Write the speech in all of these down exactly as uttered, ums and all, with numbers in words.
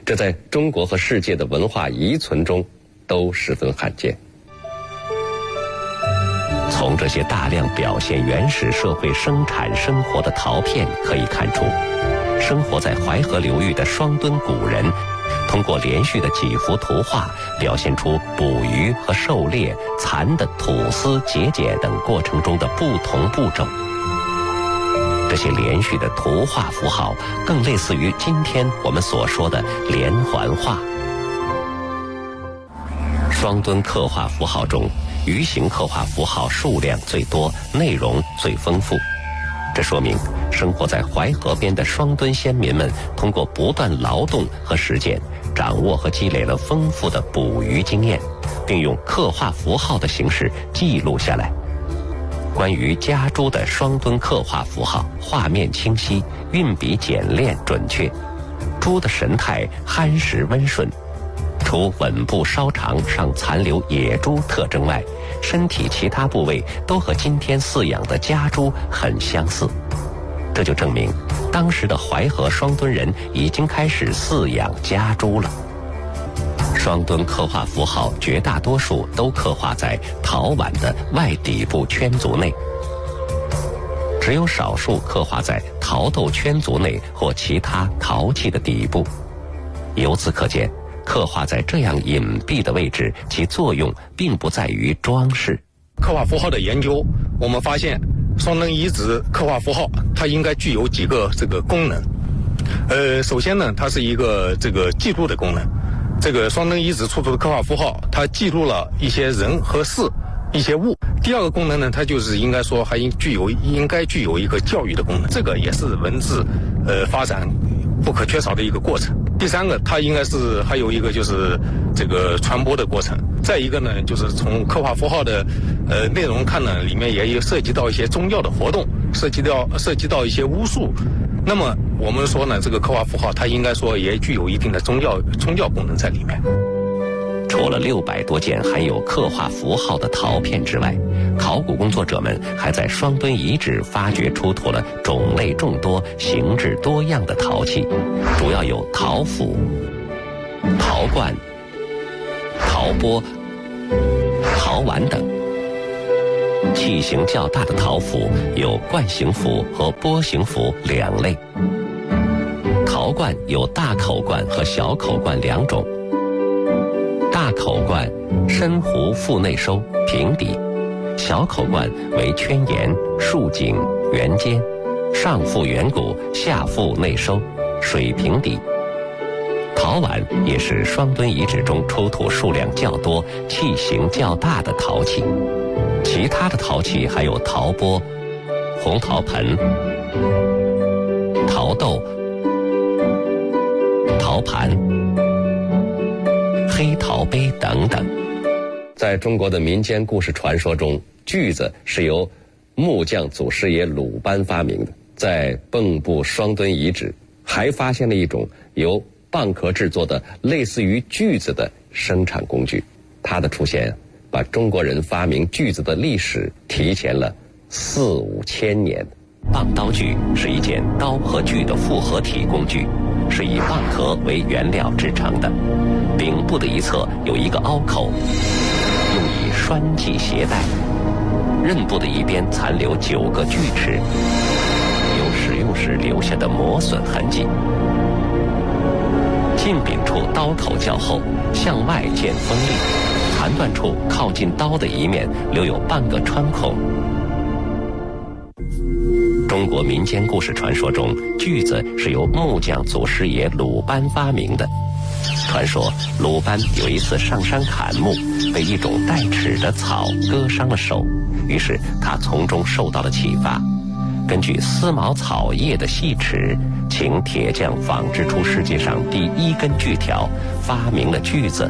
这在中国和世界的文化遗存中都十分罕见。从这些大量表现原始社会生产生活的陶片可以看出，生活在淮河流域的双墩古人通过连续的几幅图画，表现出捕鱼和狩猎、蚕的吐丝、节俭等过程中的不同步骤。这些连续的图画符号更类似于今天我们所说的连环画。双墩刻画符号中，鱼形刻画符号数量最多，内容最丰富。这说明生活在淮河边的双墩先民们通过不断劳动和实践，掌握和积累了丰富的捕鱼经验，并用刻画符号的形式记录下来。关于家猪的双墩刻画符号，画面清晰，运笔简练准确，猪的神态憨实温顺，除吻部稍长上残留野猪特征外，身体其他部位都和今天饲养的家猪很相似。这就证明当时的淮河双墩人已经开始饲养家猪了。双墩刻画符号绝大多数都刻画在陶碗的外底部圈足内，只有少数刻画在陶豆圈足内或其他陶器的底部。由此可见，刻画在这样隐蔽的位置，其作用并不在于装饰。 刻画符号的研究，我们发现双墩遗址刻画符号它应该具有几个这个功能。呃，首先呢，它是一个这个记录的功能。这个双墩遗址出土的刻画符号，它记录了一些人和事、一些物。第二个功能呢，它就是应该说还应具有应该具有一个教育的功能，这个也是文字呃发展不可缺少的一个过程。第三个，它应该是还有一个就是这个传播的过程。再一个呢，就是从刻画符号的呃内容看呢，里面也有涉及到一些宗教的活动，涉及到涉及到一些巫术。那么我们说呢，这个刻画符号它应该说也具有一定的宗教宗教功能在里面。 除了六百多件含有刻画符号的陶片之外，考古工作者们还在双墩遗址发掘出土了种类众多、形制多样的陶器，主要有陶釜、陶罐、陶钵、陶碗等。器型较大的陶釜有罐形釜和钵形釜两类。陶罐有大口罐和小口罐两种。大口罐深壶腹内收，平底；小口罐为圈沿、竖颈、圆尖，上腹圆鼓，下腹内收，水平底。陶碗也是双墩遗址中出土数量较多、器型较大的陶器。其他的陶器还有陶钵、红陶盆、陶豆、陶盘、黑陶杯等等。在中国的民间故事传说中，锯子是由木匠祖师爷鲁班发明的。在蚌埠双墩遗址还发现了一种由蚌壳制作的类似于锯子的生产工具，它的出现把中国人发明锯子的历史提前了四五千年。蚌刀锯是一件刀和锯的复合体工具，是以蚌壳为原料制成的。柄部的一侧有一个凹口，用以拴系鞋带。刃部的一边残留九个锯齿，有使用时留下的磨损痕迹。近柄处刀口较厚，向外见锋利，残断处靠近刀的一面留有半个穿孔。中国民间故事传说中，锯子是由木匠祖师爷鲁班发明的。传说鲁班有一次上山砍木，被一种带齿的草割伤了手，于是他从中受到了启发，根据丝毛草叶的细齿，请铁匠仿制出世界上第一根锯条，发明了锯子。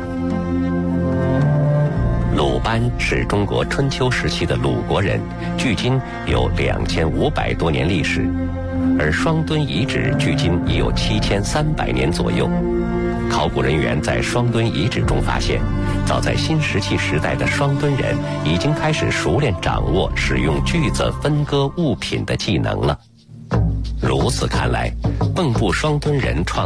鲁班是中国春秋时期的鲁国人，距今有两千五百多年历史，而双墩遗址距今已有七千三百年左右。考古人员在双墩遗址中发现，早在新石器时代的双墩人已经开始熟练掌握使用锯子分割物品的技能了。如此看来，蚌埠双墩人创